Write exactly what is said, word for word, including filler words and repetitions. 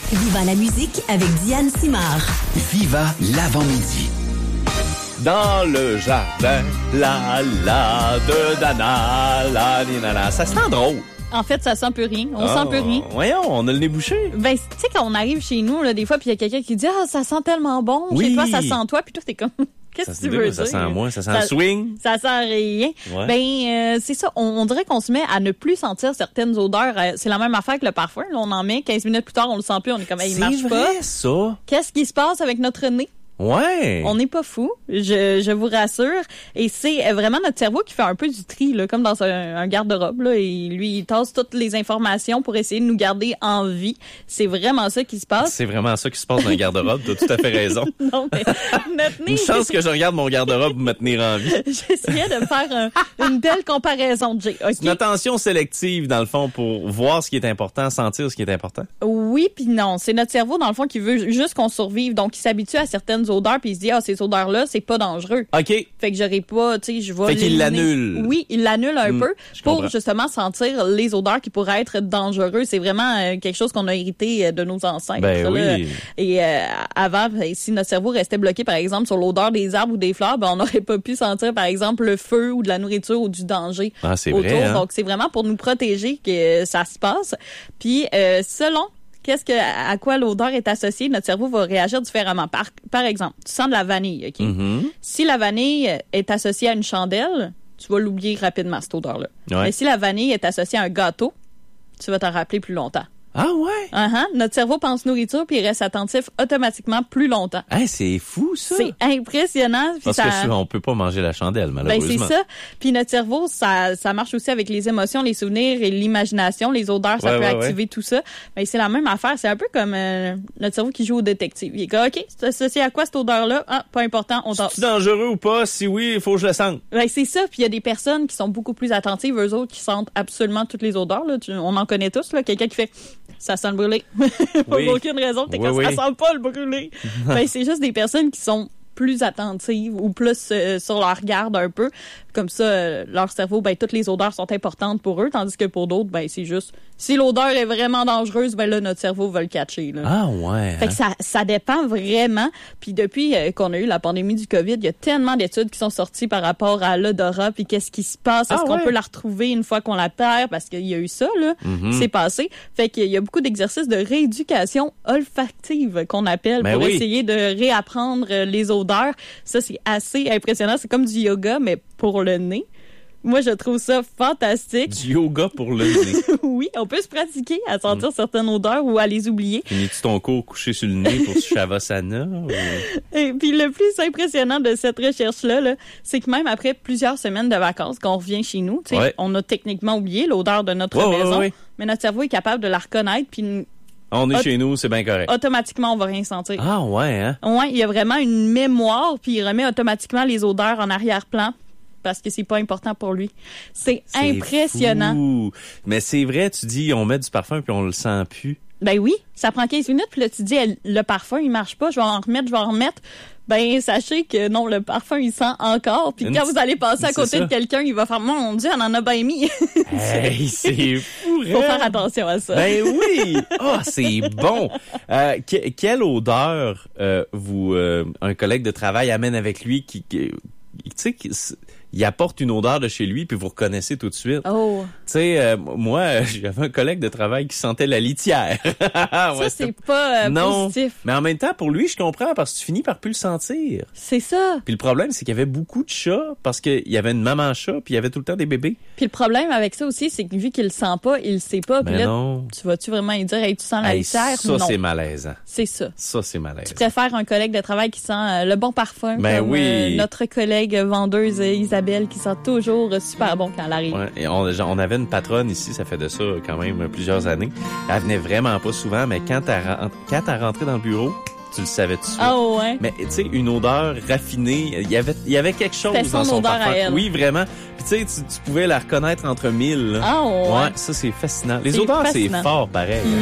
Viva la musique avec Diane Simard. Viva l'avant-midi. Dans le jardin, la la de Dana, la ni nana. Ça sent drôle. En fait, ça sent plus rien. On oh, sent plus rien. Voyons, on a le nez bouché. Ben, tu sais, quand on arrive chez nous, là, des fois, puis il y a quelqu'un qui dit « Ah, ça sent tellement bon. Oui. Chez toi, ça sent toi. » Puis toi, t'es comme... Qu'est-ce que tu veux ça dire? Ça sent moi, ça sent ça, le swing. Ça sent rien. Ouais. Ben, euh, c'est ça. On, on dirait qu'on se met à ne plus sentir certaines odeurs. Euh, c'est la même affaire que le parfum. Là, on en met. quinze minutes plus tard, on le sent plus. On est comme, hey, il marche vrai, pas. C'est vrai, ça. Qu'est-ce qui se passe avec notre nez? Ouais. On n'est pas fou, je, je vous rassure. Et c'est vraiment notre cerveau qui fait un peu du tri, là, comme dans un, un garde-robe. Là, et lui, il tasse toutes les informations pour essayer de nous garder en vie. C'est vraiment ça qui se passe. C'est vraiment ça qui se passe dans le garde-robe. T'as tout à fait raison. Non, mais notre nez... Une chance que je regarde mon garde-robe pour me tenir en vie. J'essayais de faire un, une belle comparaison, Jay. Okay? C'est une attention sélective, dans le fond, pour voir ce qui est important, sentir ce qui est important. Oui, puis non. C'est notre cerveau, dans le fond, qui veut juste qu'on survive. Donc, il s'habitue à certaines odeurs, puis il se dit, ah, ces odeurs-là, c'est pas dangereux. OK. Fait que j'aurais pas, tu sais, je vais... Fait qu'il l'annule. Oui, il l'annule un mmh, peu pour comprends. Justement sentir les odeurs qui pourraient être dangereux. C'est vraiment euh, quelque chose qu'on a hérité euh, de nos ancêtres. Ben là. oui. Et euh, avant, si notre cerveau restait bloqué, par exemple, sur l'odeur des arbres ou des fleurs, ben on n'aurait pas pu sentir, par exemple, le feu ou de la nourriture ou du danger ah, c'est autour. Vrai, hein? Donc, c'est vraiment pour nous protéger que ça se passe. Puis, euh, selon qu'est-ce que, à quoi l'odeur est associée, notre cerveau va réagir différemment. Par, par exemple, tu sens de la vanille, OK? Mm-hmm. Si la vanille est associée à une chandelle, tu vas l'oublier rapidement, cette odeur-là. Ouais. Mais si la vanille est associée à un gâteau, tu vas t'en rappeler plus longtemps. Ah ouais? Uh-huh. Notre cerveau pense nourriture puis il reste attentif automatiquement plus longtemps. Hey, c'est fou, ça! C'est impressionnant. Puis Parce ça... que on peut pas manger la chandelle, malheureusement. Ben, c'est ça. Puis notre cerveau, ça, ça marche aussi avec les émotions, les souvenirs et l'imagination. Les odeurs, ça ouais, peut ouais, activer ouais. tout ça. Ben, c'est la même affaire. C'est un peu comme euh, notre cerveau qui joue au détective. Il est comme, OK, c'est associé à quoi cette odeur-là? Ah, pas important, on t'en... C'est dangereux ou pas? Si oui, il faut que je le sente. Ben, c'est ça. Puis il y a des personnes qui sont beaucoup plus attentives, eux autres, qui sentent absolument toutes les odeurs. Là. Tu, on en connaît tous. Là. Quelqu'un qui fait, ça sent le brûlé. Pour oui. aucune raison. T'es oui, comme, oui. ça sent pas le brûlé. Ben, c'est juste des personnes qui sont plus attentives ou plus euh, sur leur garde un peu. Comme ça, euh, leur cerveau, ben toutes les odeurs sont importantes pour eux, tandis que pour d'autres, ben c'est juste... Si l'odeur est vraiment dangereuse, ben là, notre cerveau va le catcher. Là. Ah ouais. Fait hein? que ça, ça dépend vraiment. Puis depuis euh, qu'on a eu la pandémie du COVID, il y a tellement d'études qui sont sorties par rapport à l'odorat, puis qu'est-ce qui se passe, est-ce ah, qu'on ouais? peut la retrouver une fois qu'on la perd, parce qu'il y a eu ça, là, mm-hmm. qui s'est passé. Fait qu'il y a beaucoup d'exercices de rééducation olfactive qu'on appelle ben pour oui. essayer de réapprendre les odeurs. Ça, c'est assez impressionnant. C'est comme du yoga, mais pour le nez. Moi, je trouve ça fantastique. Du yoga pour le nez. Oui, on peut se pratiquer à sentir mm. certaines odeurs ou à les oublier. Finis-tu ton cours couché sur le nez pour Shavasana? Ou... Et puis le plus impressionnant de cette recherche-là, là, c'est que même après plusieurs semaines de vacances, quand on revient chez nous, ouais. on a techniquement oublié l'odeur de notre ouais, maison, ouais, ouais. mais notre cerveau est capable de la reconnaître, puis on est Auto- chez nous, c'est bien correct. Automatiquement, on va rien sentir. Ah ouais, hein? Ouais, il y a vraiment une mémoire, puis il remet automatiquement les odeurs en arrière-plan. Parce que c'est pas important pour lui. C'est, c'est impressionnant. Fou. Mais c'est vrai, tu dis, on met du parfum puis on le sent plus. Ben oui, ça prend quinze minutes, puis là, tu dis, le parfum, il marche pas, je vais en remettre, je vais en remettre. Ben, sachez que non, le parfum, il sent encore. Puis quand vous allez passer à côté de quelqu'un, il va faire, mon Dieu, on en a bien mis. Hey, c'est fou. Faut faire attention à ça. Ben oui. Ah, oh, c'est bon. Euh, que, quelle odeur euh, vous, euh, un collègue de travail amène avec lui qui, qui tu sais, il apporte une odeur de chez lui, puis vous reconnaissez tout de suite. Oh. Tu sais, euh, moi, j'avais un collègue de travail qui sentait la litière. Ça, ouais, c'est pas euh, non. positif. Mais en même temps, pour lui, je comprends, parce que tu finis par plus le sentir. C'est ça. Puis le problème, c'est qu'il y avait beaucoup de chats, parce qu'il y avait une maman chat, puis il y avait tout le temps des bébés. Puis le problème avec ça aussi, c'est que vu qu'il le sent pas, il le sait pas. Puis ben là, non. tu vas-tu vraiment lui dire, hey, tu sens la hey, litière? Ça, non. c'est malaisant. C'est ça. Ça, c'est malaisant. Tu préfères un collègue de travail qui sent euh, le bon parfum, ben comme oui. euh, notre collègue vendeuse euh, Isabelle qui sent toujours euh, super bon quand elle arrive. Ouais, et on, on avait une patronne ici, ça fait de ça quand même plusieurs années. Elle venait vraiment pas souvent, mais quand elle, quand elle rentrait dans le bureau, tu le savais tout de suite. Ah oh, ouais. Mais tu sais, une odeur raffinée, il y avait il y avait quelque chose C'était son dans son odeur parfum. à elle. Oui, vraiment. Puis tu sais, tu, tu pouvais la reconnaître entre mille. Là. Ah oh, ouais. Ouais, ça c'est fascinant. Les c'est odeurs, fascinant. c'est fort pareil.